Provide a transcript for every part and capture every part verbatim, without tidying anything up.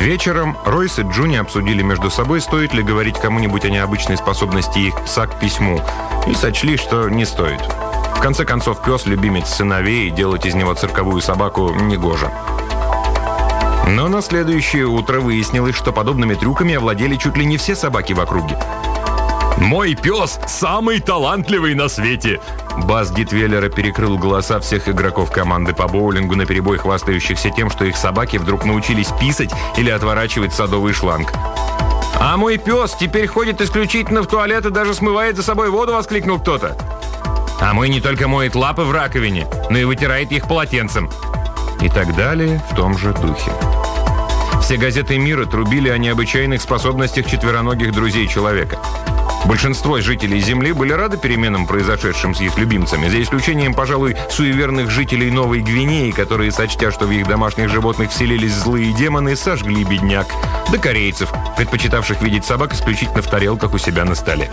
Вечером Ройс и Джуни обсудили между собой, стоит ли говорить кому-нибудь о необычной способности их пса к письму, и сочли, что не стоит. В конце концов, пес – любимец сыновей, и делать из него цирковую собаку негоже. Но на следующее утро выяснилось, что подобными трюками овладели чуть ли не все собаки в округе. «Мой пес самый талантливый на свете!» Бас Дитвеллера перекрыл голоса всех игроков команды по боулингу, наперебой хвастающихся тем, что их собаки вдруг научились писать или отворачивать садовый шланг. «А мой пес теперь ходит исключительно в туалет и даже смывает за собой воду!» — воскликнул кто-то. «А мой не только моет лапы в раковине, но и вытирает их полотенцем!» И так далее в том же духе. Все газеты мира трубили о необычайных способностях четвероногих друзей человека. Большинство жителей Земли были рады переменам, произошедшим с их любимцами, за исключением, пожалуй, суеверных жителей Новой Гвинеи, которые, сочтя, что в их домашних животных вселились злые демоны, сожгли бедняк, да корейцев, предпочитавших видеть собак исключительно в тарелках у себя на столе.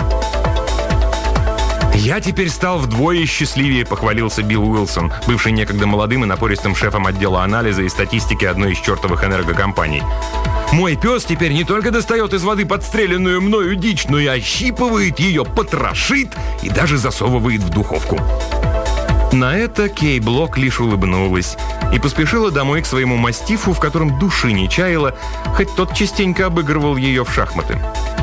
«Я теперь стал вдвое счастливее», — похвалился Билл Уилсон, бывший некогда молодым и напористым шефом отдела анализа и статистики одной из чертовых энергокомпаний. «Мой пес теперь не только достает из воды подстреленную мною дичь, но и ощипывает ее, потрошит и даже засовывает в духовку». На это Кей Блок лишь улыбнулась и поспешила домой к своему мастифу, в котором души не чаяла, хоть тот частенько обыгрывал ее в шахматы.